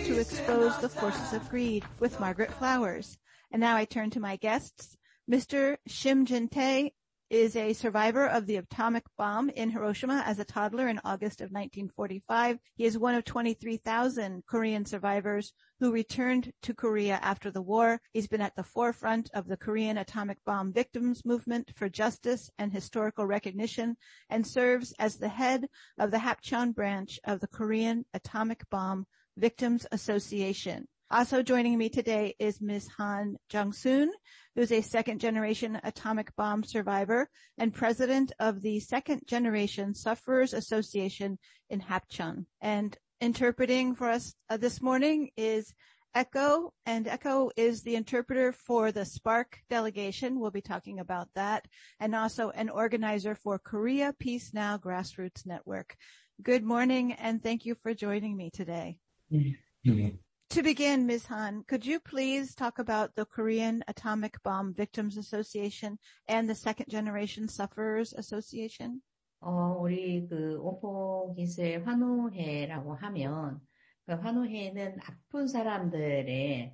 to expose the forces of greed with Margaret Flowers. And now I turn to my guests. Mr. Shim Jin-tae is a survivor of the atomic bomb in Hiroshima as a toddler in August of 1945. He is one of 23,000 Korean survivors who returned to Korea after the war. He's been at the forefront of the Korean atomic bomb victims movement for justice and historical recognition and serves as the head of the Hapcheon branch of the Korean Atomic Bomb Victims Association. Also joining me today is Ms. Han Jung-soon, who's a second-generation atomic bomb survivor and president of the Second-Generation Sufferers Association in Hapcheon. And interpreting for us this morning is Echo, and Echo is the interpreter for the SPARC delegation. We'll be talking about that, and also an organizer for Korea Peace Now Grassroots Network. Good morning, and thank you for joining me today. Mm-hmm. To begin, Ms. Han, could you please talk about the Korean Atomic Bomb Victims Association and the Second Generation Sufferers Association? 우리 오포깃을 환호회라고 하면, 그 환호회는 아픈 사람들의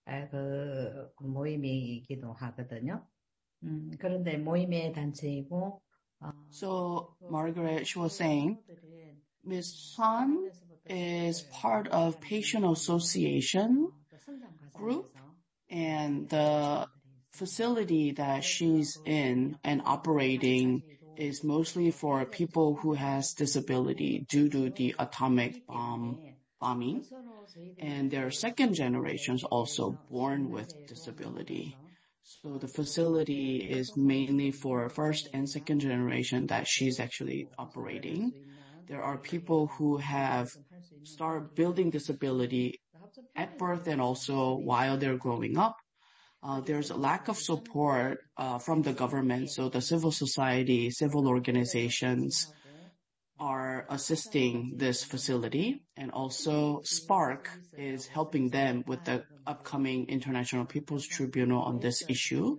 모임이기도 하거든요. 그런데 모임의 단체이고, So, Margaret, she was saying, Ms. Han is part of Patient Association group, and the facility that she's in and operating is mostly for people who has disability due to the atomic bombing. And there are second generations also born with disability. So the facility is mainly for first and second generation that she's actually operating. There are people who have started building disability at birth and also while they're growing up. There's a lack of support from the government, so the civil society, civil organizations are assisting this facility, and also SPARC is helping them with the upcoming International People's Tribunal on this issue.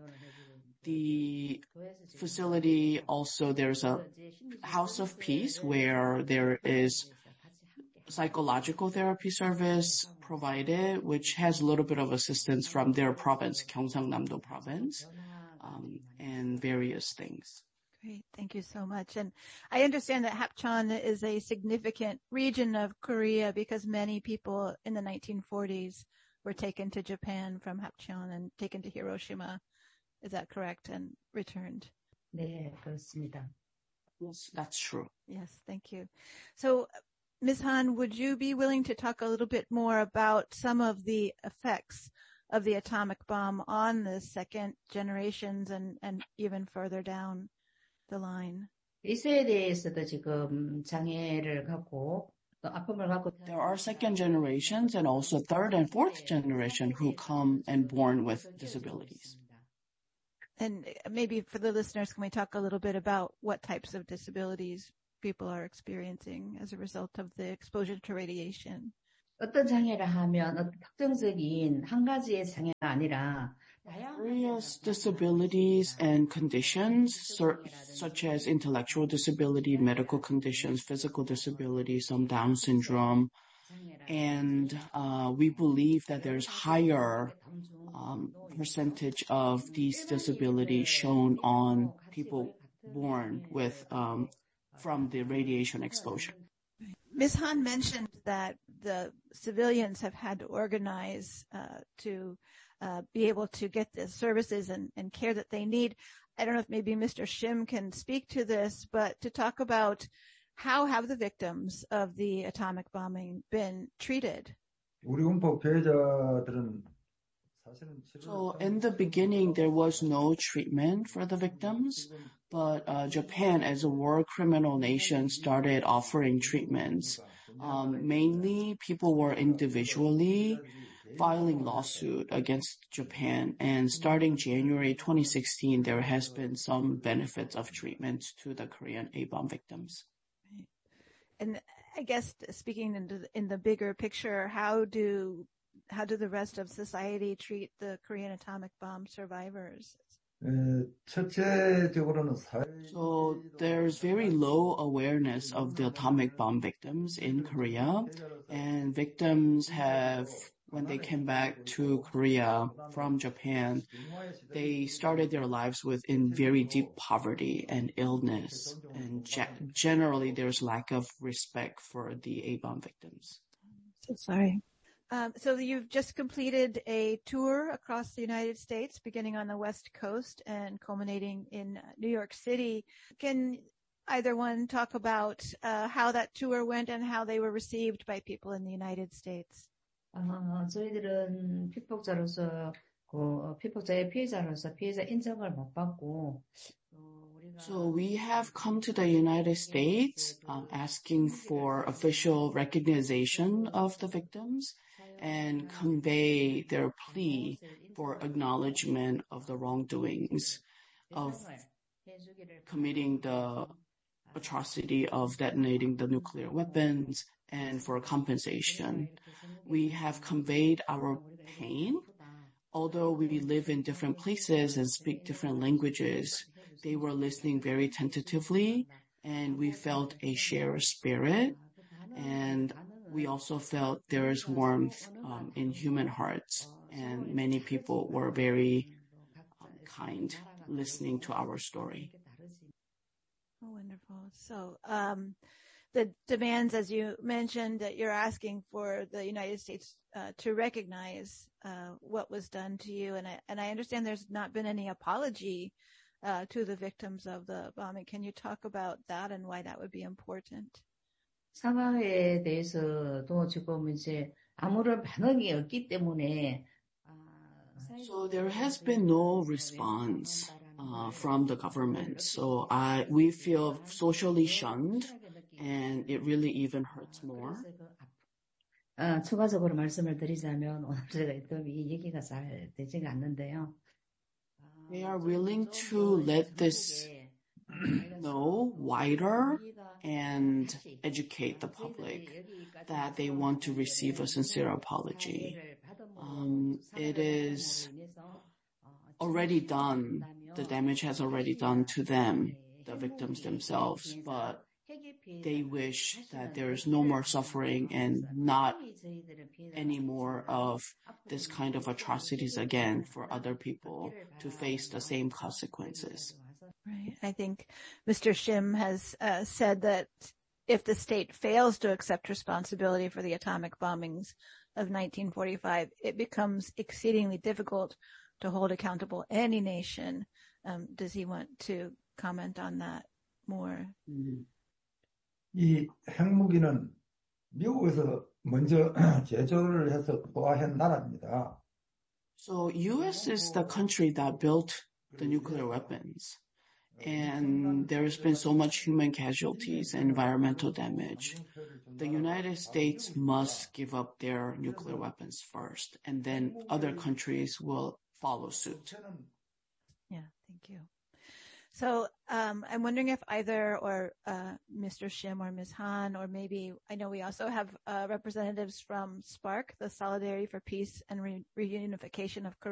The facility also, there's a House of Peace where there is psychological therapy service provided, which has a little bit of assistance from their province, Gyeongsangnam-do province, and various things. Great. Thank you so much. And I understand that Hapcheon is a significant region of Korea because many people in the 1940s were taken to Japan from Hapcheon and taken to Hiroshima. Is that correct? And returned? 네, 그렇습니다. Yes, that's true. Yes, thank you. So, Ms. Han, would you be willing to talk a little bit more about some of the effects of the atomic bomb on the second generations and even further down the line? 이세에 대해서도 지금 장애를 갖고 또 아픔을 갖고 There are second generations and also third and fourth generation who come and born with disabilities. And maybe for the listeners, can we talk a little bit about what types of disabilities people are experiencing as a result of the exposure to radiation? 어떤 장애를 하면 어떤 특정적인 한 가지의 장애가 아니라 various disabilities and conditions such as intellectual disability, medical conditions, physical disability, some Down syndrome, and we believe that there's higher percentage of these disabilities shown on people born with from the radiation exposure. Ms. Han mentioned that the civilians have had to organize to be able to get the services and care that they need. I don't know if maybe Mr. Shim can speak to this, but to talk about how have the victims of the atomic bombing been treated? So in the beginning, there was no treatment for the victims, but Japan, as a war criminal nation, started offering treatments. Mainly, people were individually filing lawsuit against Japan, and starting January 2016, there has been some benefits of treatments to the Korean A-bomb victims. And I guess speaking in the bigger picture, how do the rest of society treat the Korean atomic bomb survivors? 첫째적으로는 So there's very low awareness of the atomic bomb victims in Korea, and victims have, when they came back to Korea from Japan, they started their lives in very deep poverty and illness, and generally there's lack of respect for the A-bomb victims. So sorry. So you've just completed a tour across the United States, beginning on the West Coast and culminating in New York City. Can either one talk about how that tour went and how they were received by people in the United States? 저희들은 피폭자로서 피폭자의 피해자로서 피해자 인정을 못 받고 So we have come to the United States asking for official recognition of the victims and convey their plea for acknowledgement of the wrongdoings of committing the atrocity of detonating the nuclear weapons and for compensation. We have conveyed our pain. Although we live in different places and speak different languages, they were listening very tentatively, and we felt a shared spirit, and we also felt there is warmth in human hearts, and many people were very kind listening to our story. Oh, wonderful. So the demands, as you mentioned, that you're asking for the United States to recognize what was done to you, and I understand there's not been any apology to the victims of the bombing. Can you talk about that and why that would be important? 사과에 대해서도 지금 이제 아무런 반응이 없기 때문에 So there has been no response from the government. So we feel socially shunned, and it really even hurts more. 추가적으로 말씀을 드리자면 오늘 제가 이 얘기가 잘 되지가 않는데요. They are willing to let this know wider and educate the public that they want to receive a sincere apology. It is already done. The damage has already done to them, the victims themselves, but they wish that there is no more suffering and not any more of this kind of atrocities again for other people to face the same consequences. Right. I think Mr. Shim has said that if the state fails to accept responsibility for the atomic bombings of 1945, it becomes exceedingly difficult to hold accountable any nation. Does he want to comment on that more? 이 핵무기는 미국에서 먼저 제조를 해서 소화한 나라입니다. So U.S. is the country that built the nuclear weapons. And there has been so much human casualties and environmental damage. The United States must give up their nuclear weapons first, and then other countries will follow suit. Yeah, thank you. So I'm wondering if either Mr. Shim or Ms. Han, or maybe I know we also have representatives from SPARC, the Solidarity for Peace and Reunification of Korea.